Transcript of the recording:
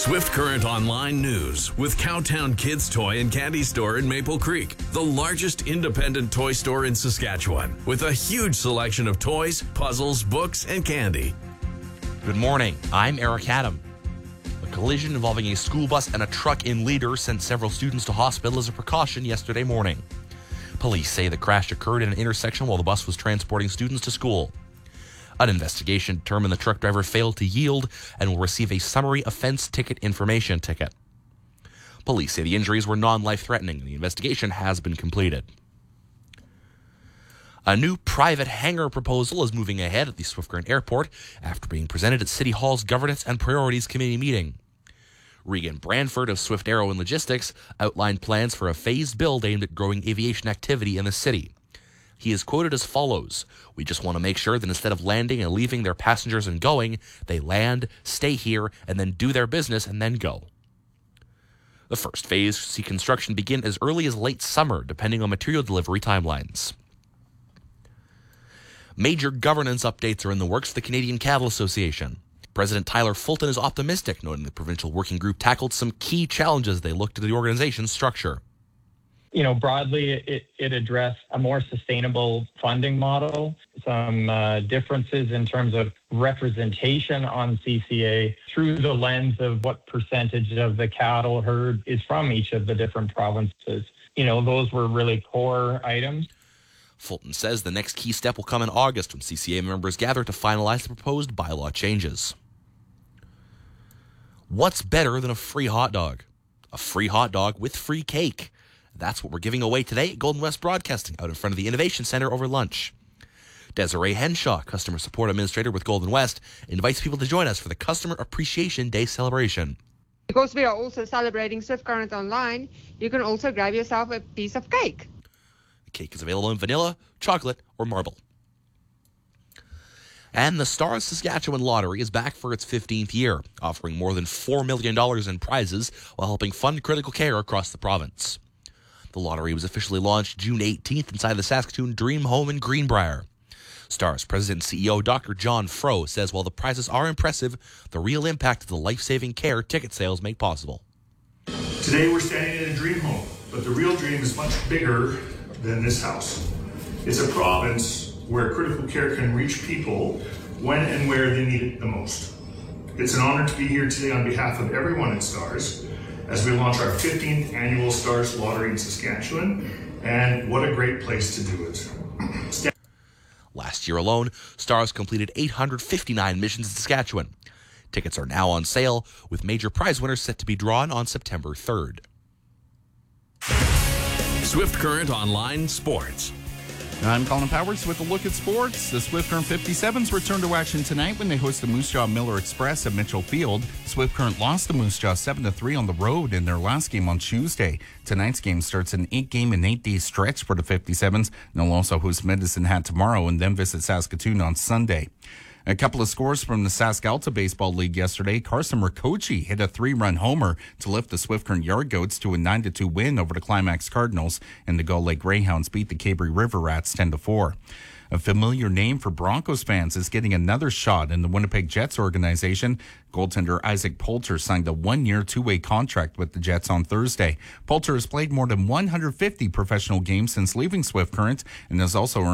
Swift Current Online News with Cowtown Kids Toy and Candy Store in Maple Creek, the largest independent toy store in Saskatchewan, with a huge selection of toys, puzzles, books, and candy. Good morning. I'm Eric Adam. A collision involving a school bus and a truck in Leader sent several students to hospital as a precaution yesterday morning. Police say the crash occurred in an intersection while the bus was transporting students to school. An investigation determined the truck driver failed to yield and will receive a summary offense ticket information ticket. Police say the injuries were non-life-threatening and the investigation has been completed. A new private hangar proposal is moving ahead at the Swift Current Airport after being presented at City Hall's Governance and Priorities Committee meeting. Regan Branford of Swift Aero and Logistics outlined plans for a phased build aimed at growing aviation activity in the city. He is quoted as follows: "We just want to make sure that instead of landing and leaving their passengers and going, they land, stay here, and then do their business and then go." The first phase will see construction begin as early as late summer, depending on material delivery timelines. Major governance updates are in the works for the Canadian Cattle Association. President Tyler Fulton is optimistic, noting the provincial working group tackled some key challenges they looked at the organization's structure. Broadly, it addressed a more sustainable funding model, some differences in terms of representation on CCA through the lens of what percentage of the cattle herd is from each of the different provinces. Those were really core items. Fulton says the next key step will come in August when CCA members gather to finalize the proposed bylaw changes. What's better than a free hot dog? A free hot dog with free cake. That's what we're giving away today at Golden West Broadcasting out in front of the Innovation Centre over lunch. Desiree Henshaw, Customer Support Administrator with Golden West, invites people to join us for the Customer Appreciation Day celebration. Because we are also celebrating Swift Current Online, you can also grab yourself a piece of cake. The cake is available in vanilla, chocolate, or marble. And the Stars Saskatchewan Lottery is back for its 15th year, offering more than $4 million in prizes while helping fund critical care across the province. The lottery was officially launched June 18th inside the Saskatoon Dream Home in Greenbrier. Stars President and CEO Dr. John Froh says while the prizes are impressive, the real impact of the life-saving care ticket sales make possible. Today we're standing in a dream home, but the real dream is much bigger than this house. It's a province where critical care can reach people when and where they need it the most. It's an honor to be here today on behalf of everyone at Stars as we launch our 15th annual Stars Lottery in Saskatchewan, and what a great place to do it. Last year alone, Stars completed 859 missions in Saskatchewan. Tickets are now on sale, with major prize winners set to be drawn on September 3rd. Swift Current Online Sports. I'm Colin Powers with a look at sports. The Swift Current 57s return to action tonight when they host the Moose Jaw Miller Express at Mitchell Field. Swift Current lost to Moose Jaw 7-3 on the road in their last game on Tuesday. Tonight's game starts an 8-game and 8-day stretch for the 57s. They'll also host Medicine Hat tomorrow and then visit Saskatoon on Sunday. A couple of scores from the SaskAlta Baseball League yesterday. Carson Ricochi hit a 3-run homer to lift the Swift Current Yard Goats to a 9-2 win over the Climax Cardinals, and the Gull Lake Greyhounds beat the Cabre River Rats 10-4. A familiar name for Broncos fans is getting another shot in the Winnipeg Jets organization. Goaltender Isaac Poulter signed a 1-year, 2-way contract with the Jets on Thursday. Poulter has played more than 150 professional games since leaving Swift Current and has also earned